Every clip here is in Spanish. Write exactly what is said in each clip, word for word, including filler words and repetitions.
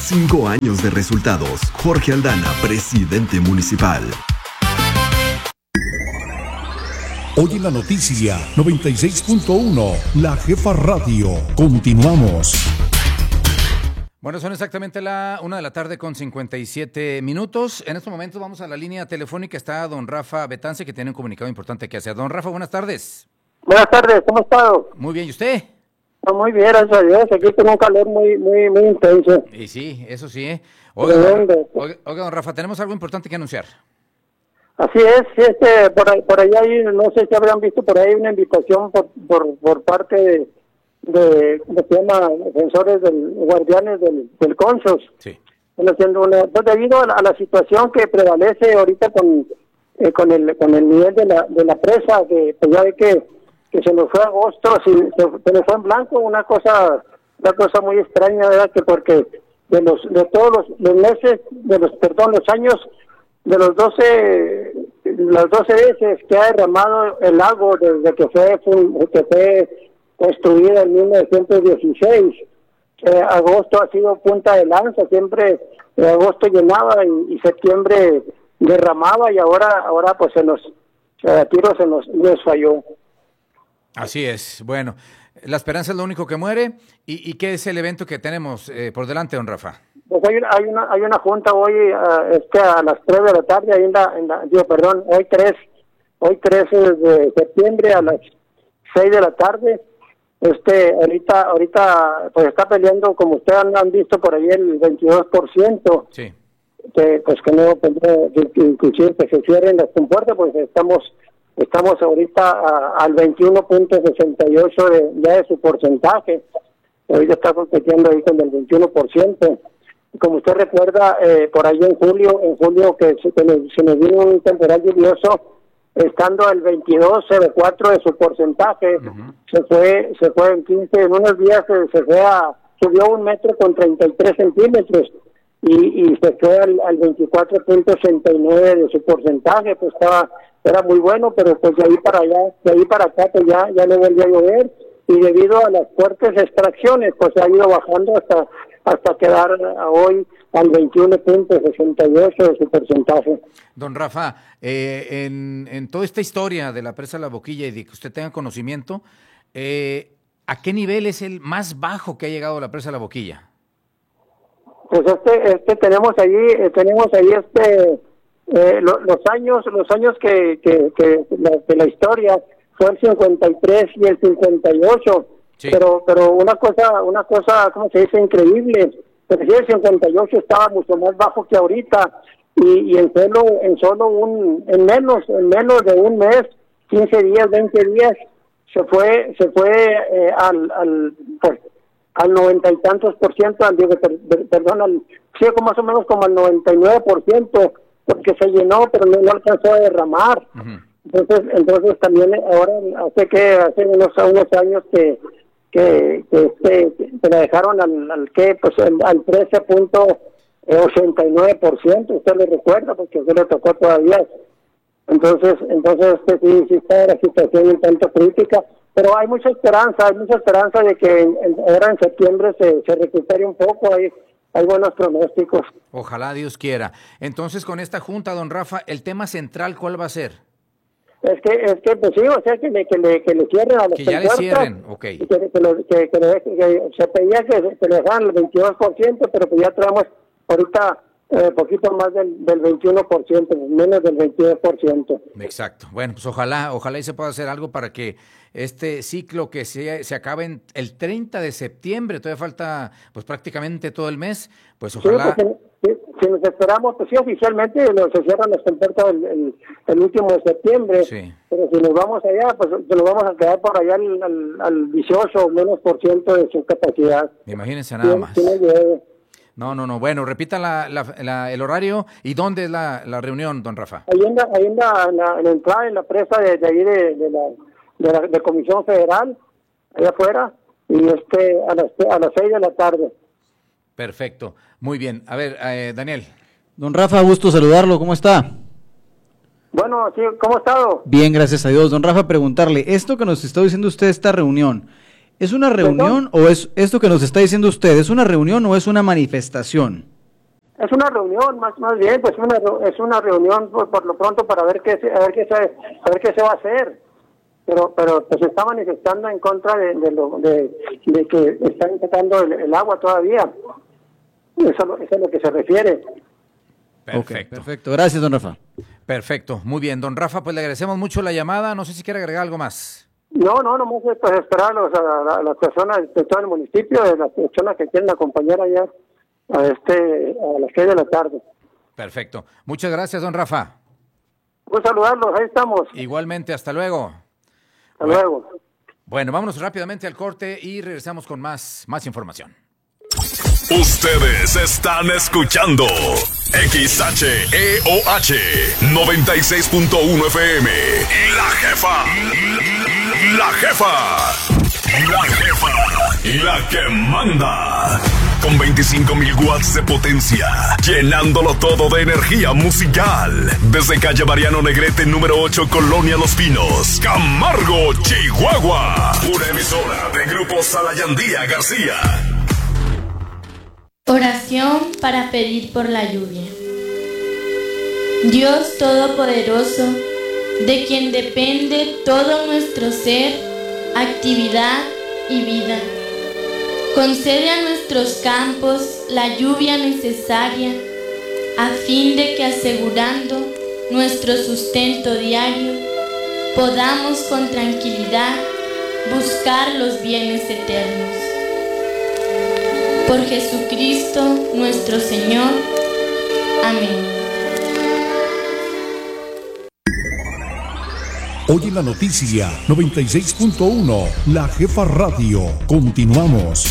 Cinco años de resultados. Jorge Aldana, presidente municipal. Hoy en la noticia noventa y seis punto uno, La Jefa Radio. Continuamos. Bueno, son exactamente la una de la tarde con cincuenta y siete minutos. En estos momentos vamos a la línea telefónica. Está don Rafa Betance, que tiene un comunicado importante que hacer. Don Rafa, buenas tardes. Buenas tardes, ¿cómo ha estado? Muy bien, ¿y usted? No, muy bien, gracias a Dios. Aquí tengo un calor muy muy muy intenso. Y sí, eso sí, ¿eh? Oiga, don, oiga, oiga, don Rafa, tenemos algo importante que anunciar. Así es, sí, este, por, ahí, por allá hay, no sé si habrán visto por ahí una invitación por por, por parte de, de, de se llama defensores del guardianes del, del Consos. Sí. Haciendo una, pues debido a la, a la situación que prevalece ahorita con eh, con el con el nivel de la de la presa, que pues ya ve que, que se nos fue agosto, si, se, se nos fue en blanco, una cosa una cosa muy extraña, ¿verdad? Que porque de los de todos los, los meses, de los perdón, los años, de los doce las doce veces que ha derramado el lago desde que fue que fue construida en mil novecientos dieciséis, eh, agosto ha sido punta de lanza, siempre eh, agosto llenaba y, y septiembre derramaba, y ahora ahora pues se nos a tiro se nos, nos falló. Así es. Bueno, la esperanza es lo único que muere. ¿Y, y qué es el evento que tenemos eh, por delante, don Rafa? Pues hay, hay una hay una junta hoy uh, este a las tres de la tarde, ahí en la, en la digo, perdón, hoy tres hoy tres de septiembre a las seis de la tarde. Este ahorita ahorita pues está peleando, como ustedes han, han visto por ahí, el veintidós por ciento. Sí. Que pues que no que, que inclusive que se cierren las compuertas, pues estamos estamos ahorita a, al veintiuno punto sesenta y ocho de, ya de su porcentaje. Ahorita está compitiendo ahí con el veintiuno por ciento. Como usted recuerda, eh, por ahí en julio, en julio que se, que nos, se nos vino un temporal lluvioso, estando al veintidós coma cuatro de su porcentaje, uh-huh. se fue se fue en quince, en unos días se, se fue a, subió un metro con treinta y tres centímetros, y, y se fue al, al veinticuatro punto sesenta y nueve de su porcentaje. Pues estaba, era muy bueno, pero pues de ahí para allá, de ahí para acá, pues ya, ya no volvió a llover, y debido a las fuertes extracciones, pues ha ido bajando hasta hasta quedar hoy al veintiuno punto sesenta y ocho de su porcentaje. Don Rafa, eh, en, en toda esta historia de la presa La Boquilla, y de que usted tenga conocimiento, eh, ¿a qué nivel es el más bajo que ha llegado la presa La Boquilla? Pues este, este tenemos allí, eh, tenemos ahí este eh, lo, los años, los años que, que, que la, de la historia fue el cincuenta y tres y el cincuenta y ocho. Sí. Pero pero una cosa, una cosa, ¿cómo se dice? Increíble. Pero sí, el cincuenta y ocho estaba mucho más bajo que ahorita, y, y en solo en solo un en menos en menos de un mes, quince días, veinte días, se fue se fue eh, al al pues, al noventa y tantos por ciento, al digo, per, per, perdón, al sí, más o menos como al noventa y nueve por ciento, porque se llenó, pero no, no alcanzó a derramar. Uh-huh. Entonces entonces también ahora hace que hace unos unos años que que que, este, que la dejaron al, al que pues al, al trece punto ochenta y nueve por ciento, usted lo recuerda porque usted le tocó todavía. Entonces entonces este sí sí está la situación un tanto crítica, pero hay mucha esperanza, hay mucha esperanza de que en, en, ahora en septiembre se, se recupere un poco. Hay hay buenos pronósticos. Ojalá Dios quiera. Entonces, con esta junta, don Rafa, el tema central, ¿cuál va a ser? Es que, es que, pues sí, o sea, que le, que le, que le cierren a los que ya le cierren, ok. Que, que, que, lo, que, que, le, que se pedía que, que le dejaran el veintidós por ciento, pero pues ya traemos ahorita eh, poquito más del, del veintiuno por ciento, menos del veintidós por ciento. Exacto. Bueno, pues ojalá, ojalá y se pueda hacer algo para que este ciclo que se, se acabe en el treinta de septiembre, todavía falta pues prácticamente todo el mes, pues ojalá... Sí, pues, si, si nos esperamos, pues sí, oficialmente se cierran las compuertas el, el, el último de septiembre, sí. Pero si nos vamos allá, pues nos vamos a quedar por allá al, al, al dieciocho o menos por ciento de su capacidad. Imagínense nada sí, más. Sí no, no, no. Bueno, repita la, la, la, el horario y dónde es la, la reunión, don Rafa. Ahí en la, ahí en la, en la, en la entrada, en la presa de, de ahí de, de la de la de Comisión Federal, allá afuera, y este a las a las seis de la tarde. Perfecto, muy bien. A ver, eh, Daniel. Don Rafa, gusto saludarlo, ¿cómo está? Bueno, sí, ¿cómo ha estado? Bien, gracias a Dios. Don Rafa, preguntarle, esto que nos está diciendo usted, esta reunión, ¿Es una reunión o es esto que nos está diciendo usted, es una reunión o es una manifestación? Es una reunión, más más bien, pues una es una reunión por, por lo pronto para ver qué se, a ver qué se, a ver qué se va a hacer. Pero pero pues se está manifestando en contra de de, lo, de, de que están sacando el, el agua todavía. Eso, eso es a lo que se refiere. Perfecto. Okay, perfecto. Gracias, don Rafa. Perfecto. Muy bien, don Rafa, pues le agradecemos mucho la llamada. No sé si quiere agregar algo más. No, no, nomás es pues esperar a, los, a, a las personas de todo el municipio, de las personas que quieren acompañar allá a este a las seis de la tarde. Perfecto. Muchas gracias, don Rafa. Pues saludarlos, ahí estamos. Igualmente, hasta luego. Hasta bueno, luego. Bueno, vámonos rápidamente al corte y regresamos con más, más información. Ustedes están escuchando X H E O H noventa y seis punto uno F M. La Jefa. La Jefa. La Jefa. La que manda. Con veinticinco mil watts de potencia, llenándolo todo de energía musical. Desde calle Mariano Negrete, número ocho, Colonia Los Pinos, Camargo, Chihuahua. Una emisora de Grupo Salayandía García. Oración para pedir por la lluvia. Dios Todopoderoso, de quien depende todo nuestro ser, actividad y vida, concede a nuestros campos la lluvia necesaria a fin de que, asegurando nuestro sustento diario, podamos con tranquilidad buscar los bienes eternos. Por Jesucristo nuestro Señor. Amén. Hoy en la noticia noventa y seis punto uno, La Jefa Radio. Continuamos.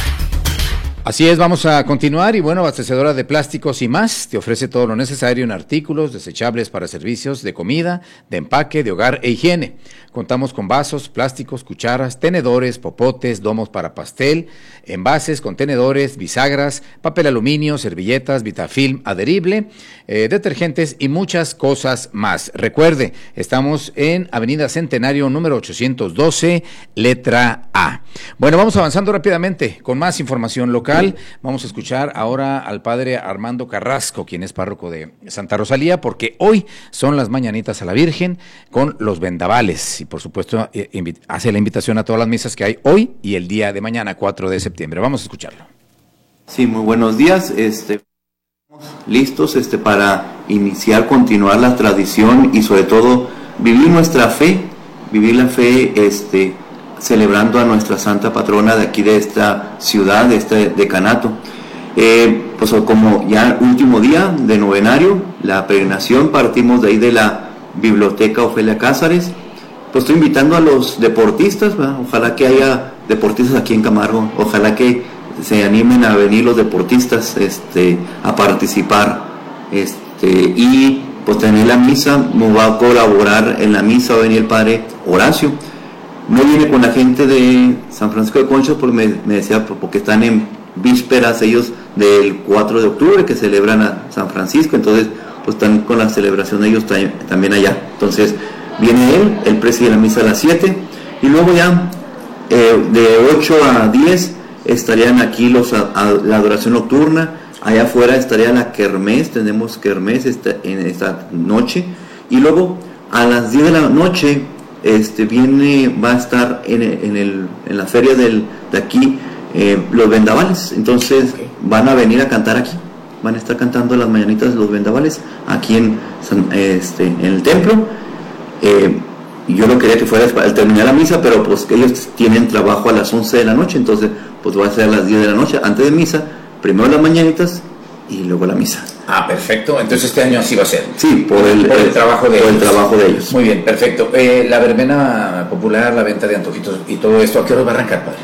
Así es, vamos a continuar y bueno, abastecedora de plásticos y más, te ofrece todo lo necesario en artículos desechables para servicios de comida, de empaque, de hogar e higiene. Contamos con vasos, plásticos, cucharas, tenedores, popotes, domos para pastel, envases, contenedores, bisagras, papel aluminio, servilletas, vitafilm adherible, eh, detergentes y muchas cosas más. Recuerde, estamos en Avenida Centenario número ochocientos doce, letra A. Bueno, vamos avanzando rápidamente con más información local. Vamos a escuchar ahora al padre Armando Carrasco, quien es párroco de Santa Rosalía, porque hoy son las mañanitas a la Virgen con los vendavales y por supuesto hace la invitación a todas las misas que hay hoy y el día de mañana, cuatro de septiembre. Vamos a escucharlo. Sí, muy buenos días. Este, listos este, para iniciar, continuar la tradición y sobre todo vivir nuestra fe, vivir la fe este, celebrando a nuestra santa patrona de aquí de esta ciudad, de este decanato. Eh, pues como ya último día de novenario, la peregrinación, partimos de ahí de la Biblioteca Ofelia Cázares. Pues estoy invitando a los deportistas, ¿verdad? Ojalá que haya deportistas aquí en Camargo, ojalá que se animen a venir los deportistas este, a participar este, y pues tener la misa. Me va a colaborar en la misa, va a venir el padre Horacio. No viene con la gente de San Francisco de Conchos porque me, me decía porque están en vísperas ellos del cuatro de octubre que celebran a San Francisco, entonces pues están con la celebración de ellos también allá. Entonces viene él, él preside la misa a las siete y luego ya eh, de ocho a diez estarían aquí los a, a, la adoración nocturna, allá afuera estaría la kermés, tenemos kermés esta, en esta noche y luego a las diez de la noche Este viene, va a estar en, en, el, en la feria del, de aquí eh, los vendavales, entonces van a venir a cantar aquí, van a estar cantando las mañanitas de los vendavales aquí en, este, en el templo. Eh, yo no quería que fuera al terminar la misa, pero pues que ellos tienen trabajo a las once de la noche, entonces pues va a ser a las diez de la noche, antes de misa, primero las mañanitas y luego la misa. Ah, perfecto. Entonces este año así va a ser. Sí, por el, por el, el trabajo de por ellos. el trabajo de ellos. Muy bien, perfecto. Eh, la verbena popular, la venta de antojitos y todo esto, ¿a qué hora va a arrancar, padre?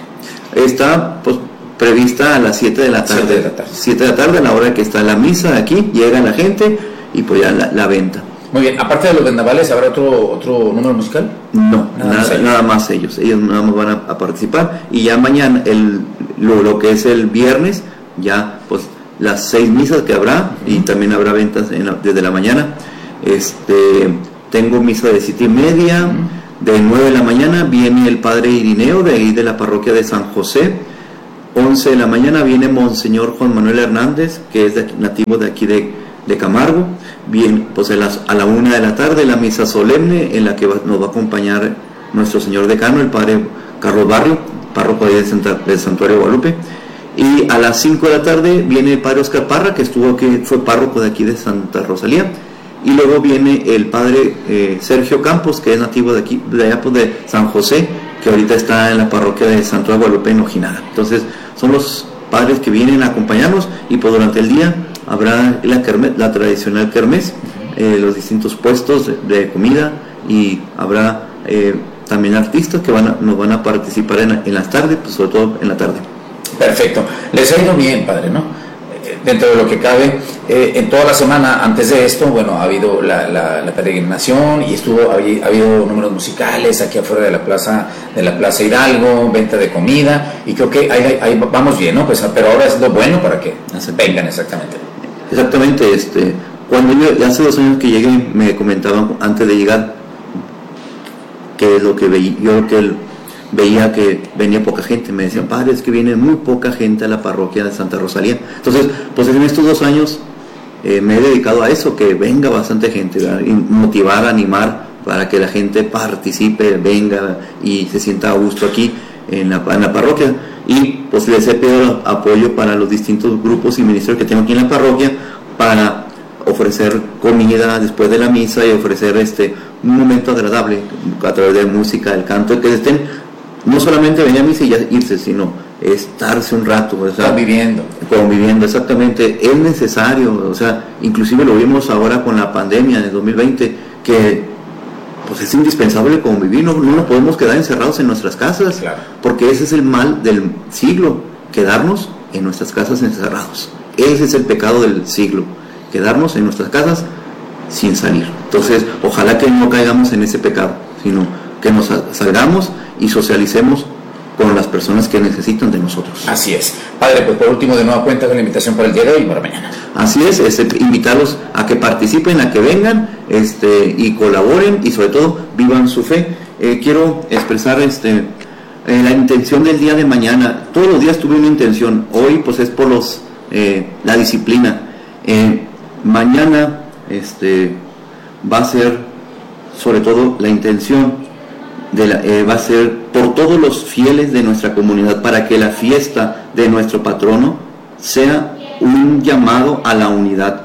Está pues prevista a las siete de la tarde. siete de la tarde. siete de la tarde, a la hora que está la misa aquí, llega la gente y pues ya la, la venta. Muy bien, aparte de los vendavales, ¿habrá otro otro número musical? No, nada, nada, más, ellos. nada más ellos. Ellos nada más van a, a participar y ya mañana, el lo, lo que es el viernes, ya pues las seis misas que habrá y también habrá ventas en la, desde la mañana. Este, tengo misa de siete y media, De nueve de la mañana viene el padre Irineo, de ahí de la parroquia de San José. once de la mañana viene Monseñor Juan Manuel Hernández, que es de, nativo de aquí de, de Camargo. Bien, pues a, las, a la una de la tarde la misa solemne en la que va, nos va a acompañar nuestro señor decano, el padre Carlos Barrio, párroco de Santa, del Santuario de Guadalupe. Y a las cinco de la tarde viene el padre Oscar Parra, que estuvo aquí, fue párroco de aquí de Santa Rosalía. Y luego viene el padre eh, Sergio Campos, que es nativo de aquí, de allá pues, de San José, que ahorita está en la parroquia de Santuario de Guadalupe en Ojinada. Entonces, son los padres que vienen a acompañarnos, y pues durante el día habrá la, kermes, la tradicional kermés, eh, los distintos puestos de, de comida, y habrá eh, también artistas que van a, nos van a participar en, en las tardes, pues sobre todo en la tarde. Perfecto. Les ha ido bien, padre, ¿no? Dentro de lo que cabe, eh, en toda la semana antes de esto, bueno, ha habido la, la, la peregrinación y estuvo, ha, ha habido números musicales aquí afuera de la plaza, de la plaza Hidalgo, venta de comida, y creo que ahí, ahí vamos bien, ¿no? Pues, pero ahora es lo bueno para que vengan exactamente. Exactamente, este, cuando yo, hace dos años que llegué, me comentaban antes de llegar que lo que veía, yo que el veía que venía poca gente, me decían, padre, es que viene muy poca gente a la parroquia de Santa Rosalía. Entonces, pues en estos dos años eh, me he dedicado a eso, que venga bastante gente, ¿verdad? Y motivar, animar para que la gente participe, venga y se sienta a gusto aquí en la, en la parroquia. Y pues les he pedido apoyo para los distintos grupos y ministerios que tengo aquí en la parroquia para ofrecer comida después de la misa y ofrecer este un momento agradable a través de música, del canto, que estén no solamente venir a misa y ya irse, sino estarse un rato, o sea, conviviendo. Conviviendo, exactamente, es necesario, o sea, inclusive lo vimos ahora con la pandemia en el dos mil veinte, que pues es indispensable convivir, no, no nos podemos quedar encerrados en nuestras casas, claro, porque ese es el mal del siglo, quedarnos en nuestras casas encerrados. Ese es el pecado del siglo, quedarnos en nuestras casas sin salir. Entonces, ojalá que no caigamos en ese pecado, sino que nos salgamos y socialicemos con las personas que necesitan de nosotros. Así es. Padre, pues por último, de nueva cuenta, con la invitación para el día de hoy y para mañana. Así es, este, invitarlos a que participen, a que vengan este, y colaboren y sobre todo vivan su fe. Eh, quiero expresar este, eh, la intención del día de mañana. Todos los días tuve una intención, hoy pues es por los eh, la disciplina. Eh, mañana este, va a ser sobre todo la intención De la, eh, va a ser por todos los fieles de nuestra comunidad, para que la fiesta de nuestro patrono sea un llamado a la unidad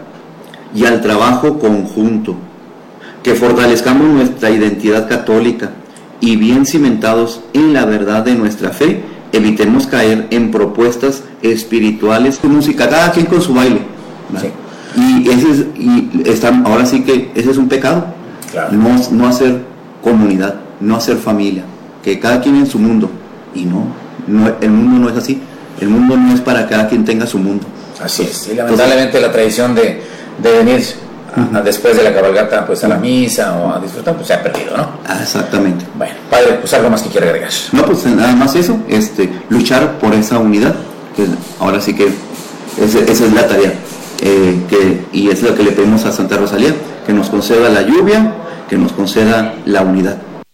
y al trabajo conjunto, que fortalezcamos nuestra identidad católica y bien cimentados en la verdad de nuestra fe, evitemos caer en propuestas espirituales, música, cada quien con su baile, ¿vale? Sí. Y, ese es, y está, ahora sí que ese es un pecado, claro. no, no hacer comunidad, no hacer familia, que cada quien en su mundo, y no, no, el mundo no es así, el mundo no es para cada quien tenga su mundo. Así es, y lamentablemente entonces, la tradición de, de venir a, a después de la cabalgata pues a la misa o a disfrutar, pues se ha perdido, ¿no? Ah, exactamente. Bueno, padre, pues algo más que quiera agregar. No, pues nada más eso, este, luchar por esa unidad, que ahora sí que ese, esa es la tarea, eh, que, y es lo que le pedimos a Santa Rosalía, que nos conceda la lluvia, que nos conceda la unidad.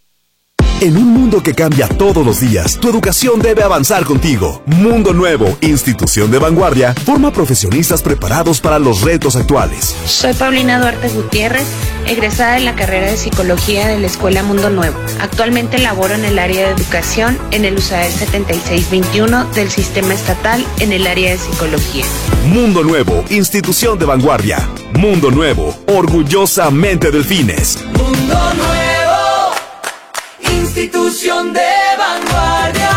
En un mundo que cambia todos los días, tu educación debe avanzar contigo. Mundo Nuevo, institución de vanguardia, forma profesionistas preparados para los retos actuales. Soy Paulina Duarte Gutiérrez, egresada de la carrera de Psicología de la Escuela Mundo Nuevo. Actualmente laboro en el área de educación en el U S A E setenta y seis veintiuno del Sistema Estatal en el área de Psicología. Mundo Nuevo, institución de vanguardia. Mundo Nuevo, orgullosamente Delfines. Mundo Nuevo, institución de vanguardia.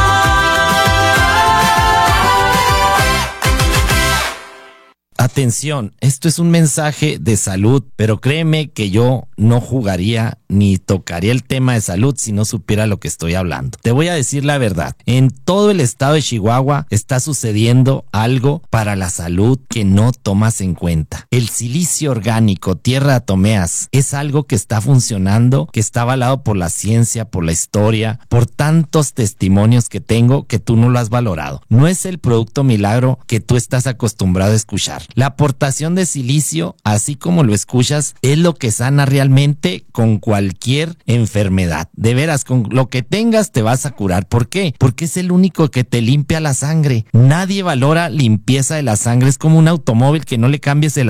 Atención, esto es un mensaje de salud, pero créeme que yo no jugaría ni tocaría el tema de salud si no supiera lo que estoy hablando. Te voy a decir la verdad, en todo el estado de Chihuahua está sucediendo algo para la salud que no tomas en cuenta. El silicio orgánico, tierra de atomeas, es algo que está funcionando, que está avalado por la ciencia, por la historia, por tantos testimonios que tengo que tú no lo has valorado. No es el producto milagro que tú estás acostumbrado a escuchar. La aportación de silicio, así como lo escuchas, es lo que sana realmente con cualquier cualquier enfermedad. De veras, con lo que tengas te vas a curar. ¿Por qué? Porque es el único que te limpia la sangre. Nadie valora limpieza de la sangre. Es como un automóvil que no le cambies el